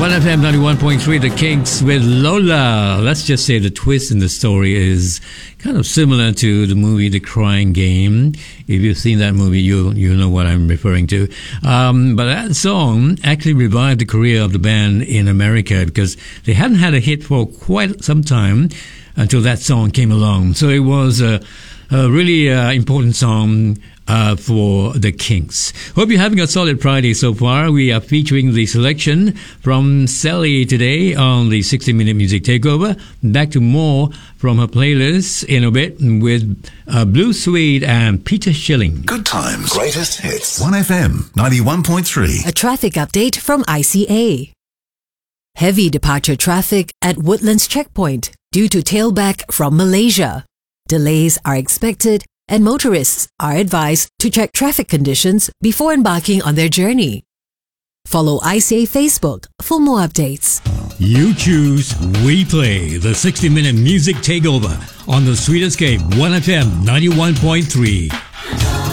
1FM 91.3, The Kinks with Lola. Let's just say the twist in the story is kind of similar to the movie The Crying Game. If you've seen that movie, you know what I'm referring to. But that song actually revived the career of the band in America because they hadn't had a hit for quite some time until that song came along. So it was a really important song for the Kinks. Hope you're having a solid Friday so far. We are featuring the selection from Sally today on the 60-Minute Music Takeover. Back to more from her playlist in a bit with Blue Suede and Peter Schilling. Good times. Greatest hits. 1FM 91.3. A traffic update from ICA. Heavy departure traffic at Woodlands Checkpoint due to tailback from Malaysia. Delays are expected and motorists are advised to check traffic conditions before embarking on their journey. Follow ICA Facebook for more updates. You choose, we play the 60-Minute Music Takeover on the Sweet Escape 1FM 91.3.